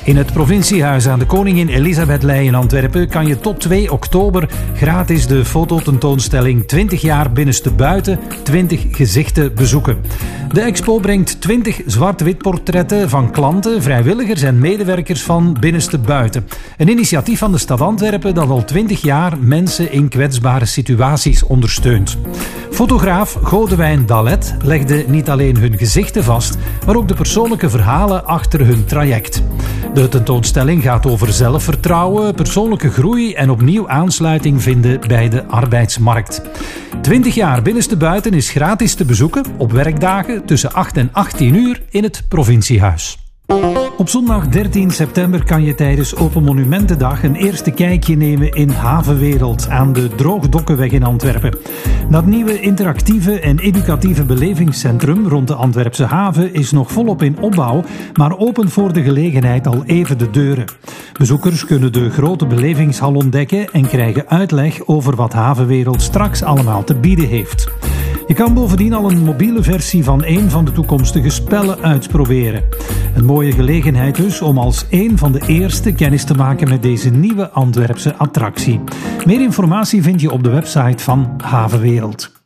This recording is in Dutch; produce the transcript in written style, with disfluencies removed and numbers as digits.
In het provinciehuis aan de Koningin Elisabethlei in Antwerpen kan je tot 2 oktober gratis de fototentoonstelling 20 jaar binnenstebuiten, 20 gezichten bezoeken. De expo brengt 20 zwart-wit portretten van klanten, vrijwilligers en medewerkers van Binnenstebuiten. Een initiatief van de stad Antwerpen dat al 20 jaar mensen in kwetsbare situaties ondersteunt. Fotograaf Godewijn Dalet legde niet alleen hun gezichten vast, maar ook de persoonlijke verhalen achter hun traject. De tentoonstelling gaat over zelfvertrouwen, persoonlijke groei en opnieuw aansluiting vinden bij de arbeidsmarkt. 20 jaar Binnenstebuiten is gratis te bezoeken op werkdagen tussen 8 en 18 uur in het provinciehuis. Op zondag 13 september kan je tijdens Open Monumentendag een eerste kijkje nemen in Havenwereld aan de Droogdokkenweg in Antwerpen. Dat nieuwe interactieve en educatieve belevingscentrum rond de Antwerpse haven is nog volop in opbouw, maar opent voor de gelegenheid al even de deuren. Bezoekers kunnen de grote belevingshal ontdekken en krijgen uitleg over wat Havenwereld straks allemaal te bieden heeft. Je kan bovendien al een mobiele versie van een van de toekomstige spellen uitproberen. Een mooie gelegenheid dus om als een van de eerste kennis te maken met deze nieuwe Antwerpse attractie. Meer informatie vind je op de website van Havenwereld.